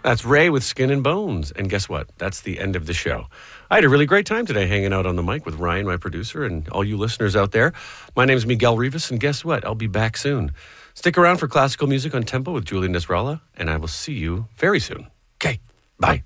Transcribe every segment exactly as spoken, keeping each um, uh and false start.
That's Ray with Skin and Bones. And guess what? That's the end of the show. I had a really great time today hanging out on the mic with Ryan, my producer, and all you listeners out there. My name is Miguel Rivas, and guess what? I'll be back soon. Stick around for classical music on Tempo with Julian Nasrallah, and I will see you very soon. Okay, bye.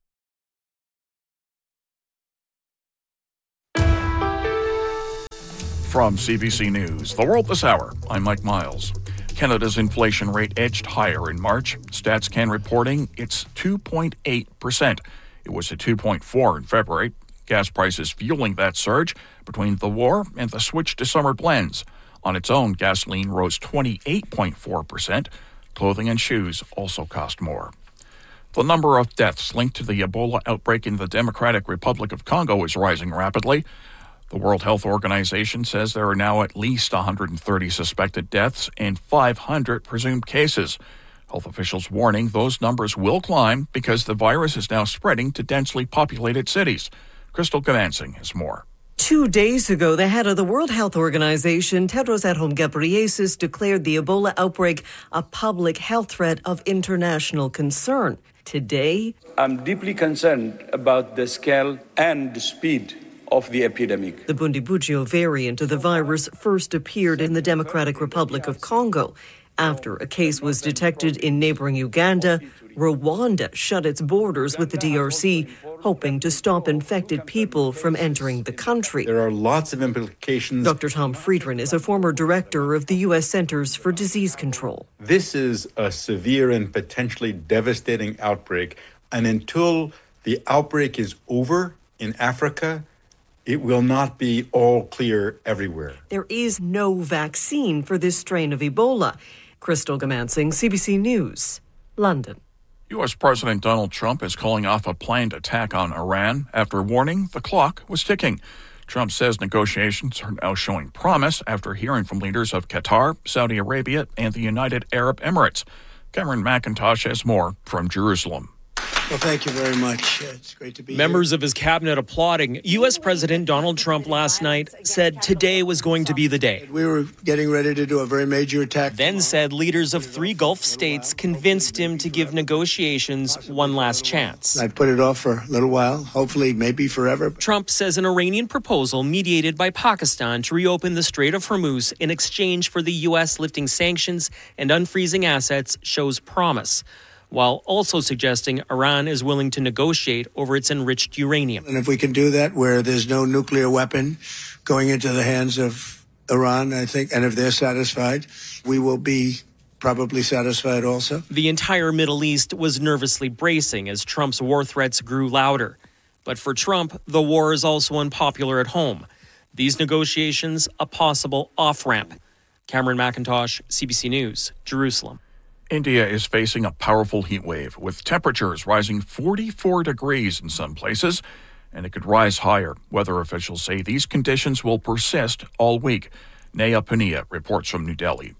From C B C News, The World This Hour, I'm Mike Miles. Canada's inflation rate edged higher in March. StatsCan reporting it's two point eight percent. It was at two point four in February. Gas prices fueling that surge between the war and the switch to summer blends. On its own, gasoline rose twenty-eight point four percent. Clothing and shoes also cost more. The number of deaths linked to the Ebola outbreak in the Democratic Republic of Congo is rising rapidly. The World Health Organization says there are now at least one hundred thirty suspected deaths and five hundred presumed cases. Health officials warning those numbers will climb because the virus is now spreading to densely populated cities. Crystal Gamansing has more. Two days ago, the head of the World Health Organization, Tedros Adhanom Ghebreyesus, declared the Ebola outbreak a public health threat of international concern. Today, I'm deeply concerned about the scale and the speed of the epidemic. The Bundibugyo variant of the virus first appeared in the Democratic Republic of Congo. After a case was detected in neighboring Uganda, Rwanda shut its borders with the D R C, hoping to stop infected people from entering the country. There are lots of implications. Doctor Tom Friedman is a former director of the U S Centers for Disease Control. This is a severe and potentially devastating outbreak, and until the outbreak is over in Africa, it will not be all clear everywhere. There is no vaccine for this strain of Ebola. Crystal Gamansing, C B C News, London. U S. President Donald Trump is calling off a planned attack on Iran after warning the clock was ticking. Trump says negotiations are now showing promise after hearing from leaders of Qatar, Saudi Arabia, and the United Arab Emirates. Cameron McIntosh has more from Jerusalem. Well, thank you very much. It's great to be Members here. of his cabinet applauding. U S. President Donald Trump last night said today was going to be the day. We were getting ready to do a very major attack. Then said leaders of three Gulf states convinced him to give negotiations one last chance. I've put it off for a little while, hopefully maybe forever. Trump says an Iranian proposal mediated by Pakistan to reopen the Strait of Hormuz in exchange for the U S lifting sanctions and unfreezing assets shows promise, while also suggesting Iran is willing to negotiate over its enriched uranium. And if we can do that where there's no nuclear weapon going into the hands of Iran, I think, and if they're satisfied, we will be probably satisfied also. The entire Middle East was nervously bracing as Trump's war threats grew louder. But for Trump, the war is also unpopular at home. These negotiations, a possible off-ramp. Cameron McIntosh, C B C News, Jerusalem. India is facing a powerful heat wave, with temperatures rising forty-four degrees in some places, and it could rise higher. Weather officials say these conditions will persist all week. Neha Punia reports from New Delhi.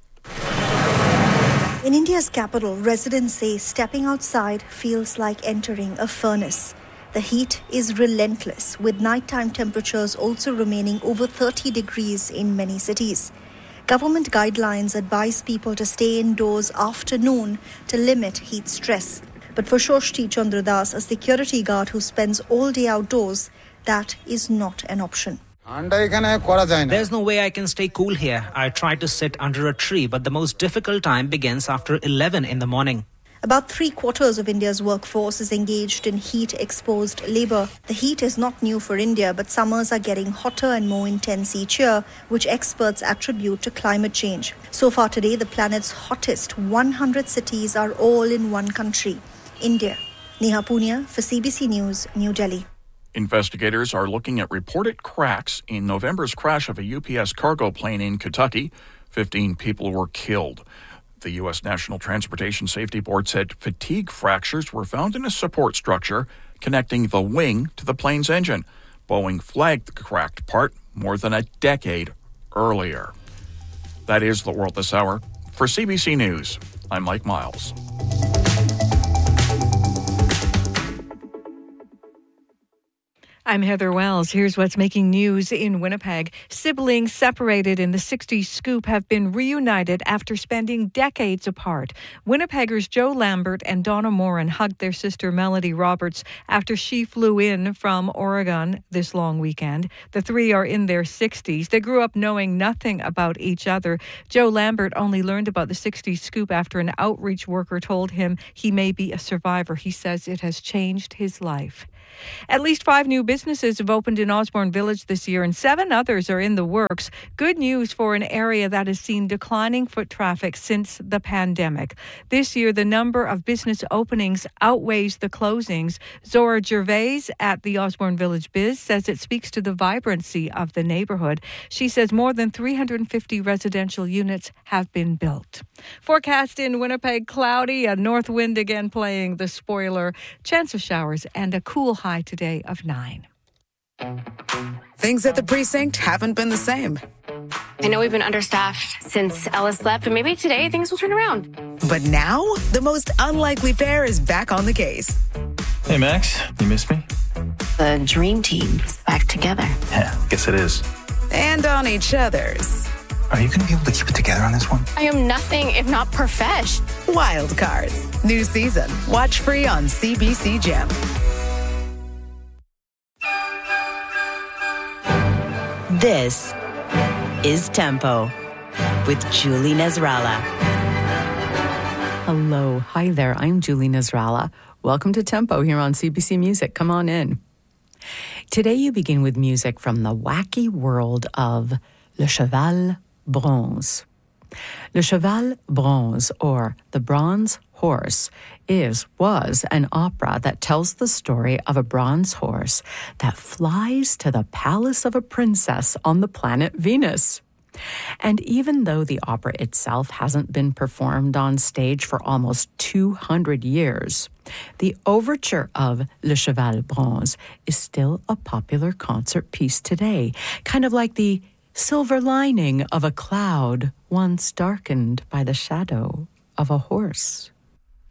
In India's capital, residents say stepping outside feels like entering a furnace. The heat is relentless, with nighttime temperatures also remaining over thirty degrees in many cities. Government guidelines advise people to stay indoors after noon to limit heat stress. But for Shoshti Chandradas, a security guard who spends all day outdoors, that is not an option. There's no way I can stay cool here. I try to sit under a tree, but the most difficult time begins after eleven in the morning. About three quarters of India's workforce is engaged in heat-exposed labour. The heat is not new for India, but summers are getting hotter and more intense each year, which experts attribute to climate change. So far today, the planet's hottest one hundred cities are all in one country, India. Neha Punia for C B C News, New Delhi. Investigators are looking at reported cracks in November's crash of a U P S cargo plane in Kentucky. fifteen people were killed. The U S. National Transportation Safety Board said fatigue fractures were found in a support structure connecting the wing to the plane's engine. Boeing flagged the cracked part more than a decade earlier. That is The World This Hour. For C B C News, I'm Mike Miles. I'm Heather Wells. Here's what's making news in Winnipeg. Siblings separated in the sixties scoop have been reunited after spending decades apart. Winnipeggers Joe Lambert and Donna Moran hugged their sister Melody Roberts after she flew in from Oregon this long weekend. The three are in their sixties. They grew up knowing nothing about each other. Joe Lambert only learned about the sixties scoop after an outreach worker told him he may be a survivor. He says it has changed his life. At least five new businesses have opened in Osborne Village this year, and seven others are in the works. Good news for an area that has seen declining foot traffic since the pandemic. This year, the number of business openings outweighs the closings. Zora Gervais at the Osborne Village Biz says it speaks to the vibrancy of the neighborhood. She says more than three hundred fifty residential units have been built. Forecast in Winnipeg, cloudy, a north wind again playing the spoiler, chance of showers, and a cool high today of nine. Things at the precinct haven't been the same. I know we've been understaffed since Ellis left, but maybe today things will turn around. But now, the most unlikely pair is back on the case. Hey, Max, you missed me? The dream team is back together. Yeah, guess it is. And on each other's. Are you going to be able to keep it together on this one? I am nothing if not profesh. Wild Cards. New season. Watch free on C B C Gem. This is Tempo with Julie Nasrallah. Hello. Hi there. I'm Julie Nasrallah. Welcome to Tempo here on C B C Music. Come on in. Today you begin with music from the wacky world of Le Cheval Bronze. Le Cheval Bronze, or The Bronze Horse, is, was an opera that tells the story of a bronze horse that flies to the palace of a princess on the planet Venus. And even though the opera itself hasn't been performed on stage for almost two hundred years, the overture of Le Cheval Bronze is still a popular concert piece today, kind of like the silver lining of a cloud once darkened by the shadow of a horse.